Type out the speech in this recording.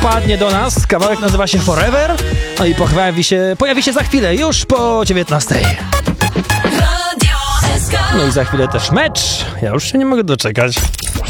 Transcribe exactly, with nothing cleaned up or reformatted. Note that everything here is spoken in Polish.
wpadnie do nas. Kawałek nazywa się Forever. No i pojawi się, pojawi się za chwilę, już po dziewiętnastej. No i za chwilę też mecz. Ja już się nie mogę doczekać.